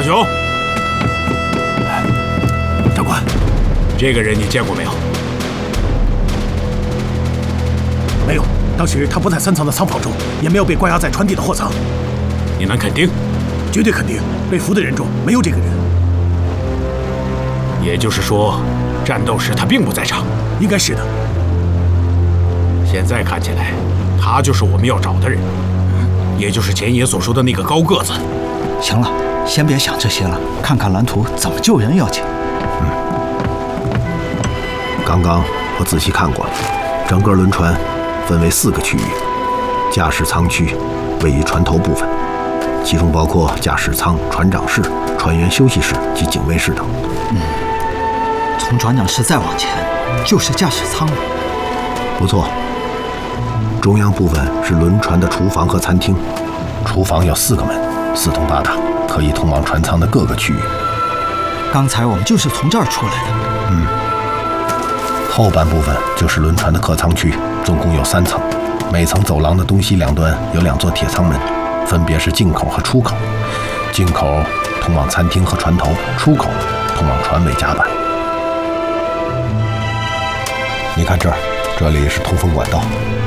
小熊， 长官， 这个人你见过没有？ 没有，当时他不在3层的仓房中，也没有被关押在船底的货舱。 你能肯定？ 绝对肯定，被俘的人中没有这个人。 也就是说，战斗时他并不在场。 应该是的。 现在看起来，他就是我们要找的人，也就是钱爷所说的那个高个子。 行了，先别想这些了，看看蓝图怎么救人要紧。 刚刚我仔细看过了，整个轮船分为4个区域，驾驶舱区位于船头部分，其中包括驾驶舱、船长室、船员休息室及警卫室等。 从船长室再往前就是驾驶舱了。 不错。中央部分是轮船的厨房和餐厅，厨房有4个门，4通8达，可以通往船舱的各个区域。 刚才我们就是从这儿出来的。 后半部分就是轮船的客舱区，总共有3层，每层走廊的东西两端有2座铁舱门，分别是进口和出口。进口通往餐厅和船头，出口通往船尾甲板。你看这儿，这里是通风管道。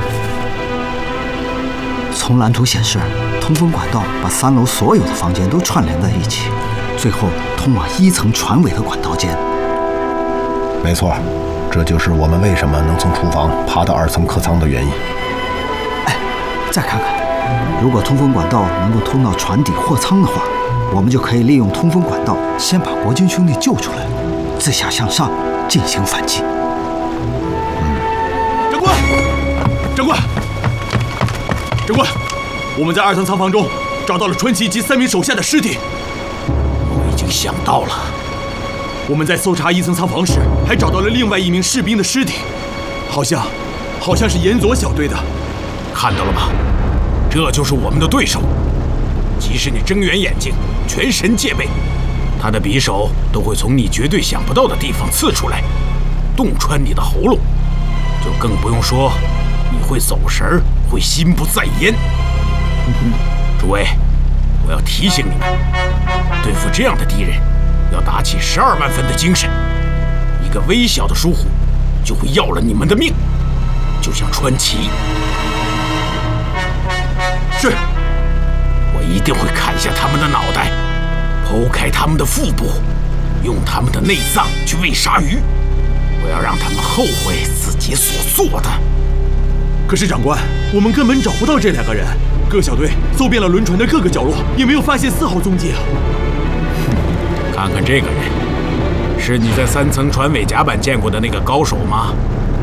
从蓝图显示，通风管道把3楼所有的房间都串联在一起，最后通往1层船尾的管道间。 没错，这就是我们为什么能从厨房爬到2层客舱的原因。 哎，再看看，如果通风管道能够通到船底货舱的话，我们就可以利用通风管道先把国军兄弟救出来，自下向上进行反击。 长官，长官，长官，我们在2层仓房中找到了川崎及3名手下的尸体。 我已经想到了。 我们在搜查1层仓房时，还找到了另外1名士兵的尸体，好像是岩佐小队的。 看到了吧？这就是我们的对手。即使你睁圆眼睛，全神戒备，他的匕首都会从你绝对想不到的地方刺出来，洞穿你的喉咙。就更不用说你会走神儿，会心不在焉。诸位，我要提醒你们，对付这样的敌人，要打起12万分的精神。一个微小的疏忽，就会要了你们的命，就像川崎。 是， 我一定会砍下他们的脑袋，剖开他们的腹部，用他们的内脏去喂鲨鱼。我要让他们后悔自己所做的。 可是长官，我们根本找不到这2个人，各小队搜遍了轮船的各个角落，也没有发现丝毫踪迹啊！ 看看这个人，是你在3层船尾甲板见过的那个高手吗？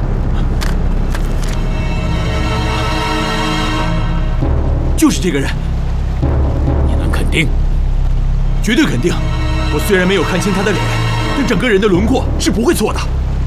就是这个人。 你能肯定？ 绝对肯定。我虽然没有看清他的脸，但整个人的轮廓是不会错的。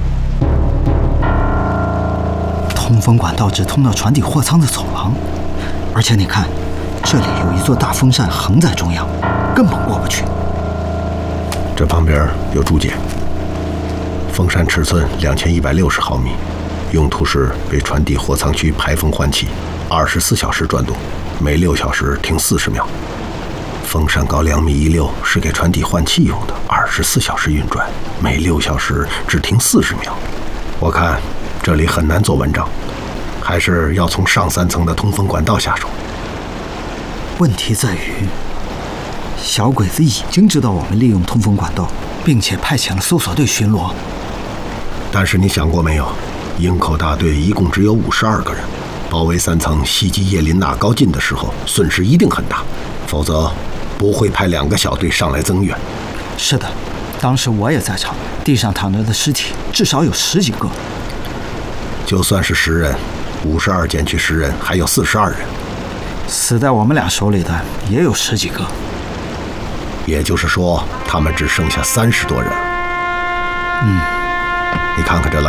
通风管道只通到船底货舱的走廊，而且你看，这里有一座大风扇横在中央，根本过不去。 这旁边有注解，风扇尺寸2160毫米，用途是为船底货舱区排风换气，24小时转动，每6小时停40秒。风扇高2.16米，是给船底换气用的，24小时运转，每6小时只停40秒。我看这里很难做文章，还是要从上3层的通风管道下手。 问题在于，小鬼子已经知道我们利用通风管道，并且派遣了搜索队巡逻。 但是你想过没有，营口大队一共只有52个人，包围3层袭击叶林纳高进的时候，损失一定很大，否则不会派2个小队上来增援。 是的，当时我也在场，地上躺着的尸体至少有10几个。 就算是10人，52减去10人，还有42人。 死在我们俩手里的也有10几个。 也就是说，他们只剩下30多人。 嗯， 你看看这